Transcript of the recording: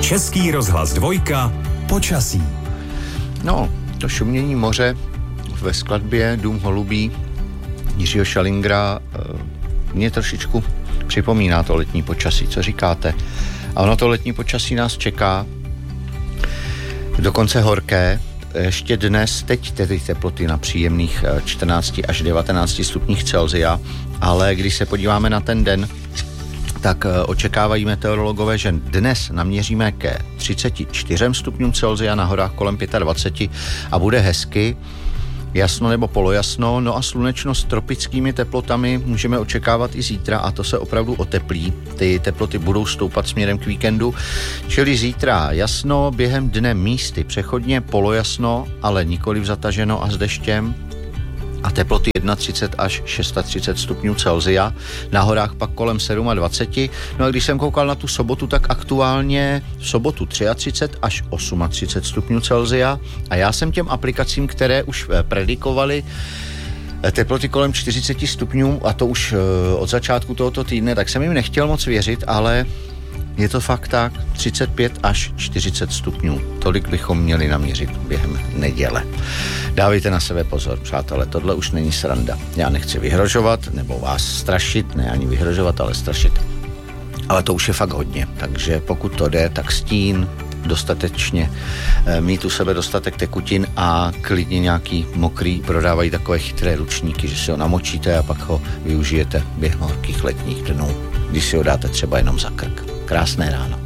Český rozhlas 2, počasí. No, to šumění moře ve skladbě Dům holubí Jiřího Šalingra mě trošičku připomíná to letní počasí. Co říkáte? A ono to letní počasí nás čeká dokonce horké. Ještě dnes, teď tedy teploty na příjemných 14 až 19 stupních Celsia, ale když se podíváme na ten den, tak očekávají meteorologové, že dnes naměříme ke 34 stupňům Celsia, na horách kolem 25 a bude hezky, jasno nebo polojasno, no a slunečno s tropickými teplotami můžeme očekávat i zítra a to se opravdu oteplí. Ty teploty budou stoupat směrem k víkendu, čili zítra jasno, během dne místy přechodně polojasno, ale nikoliv zataženo a s deštěm. A teploty 31 až 36 stupňů Celsia, na horách pak kolem 27. No a když jsem koukal na tu sobotu, tak aktuálně v sobotu 33 až 38 stupňů Celsia a já jsem těm aplikacím, které už predikovaly teploty kolem 40 stupňů a to už od začátku tohoto týdne, tak jsem jim nechtěl moc věřit, ale je to fakt tak, 35 až 40 stupňů. Tolik bychom měli naměřit během neděle. Dávejte na sebe pozor, přátelé, tohle už není sranda. Já nechci vyhrožovat, nebo vás strašit, ne ani vyhrožovat, ale strašit. Ale to už je fakt hodně, takže pokud to jde, tak stín, dostatečně mít u sebe dostatek tekutin a klidně nějaký mokrý, prodávají takové chytré ručníky, že si ho namočíte a pak ho využijete během horkých letních dnů, když si ho dáte třeba jenom za krk. Krásné ráno.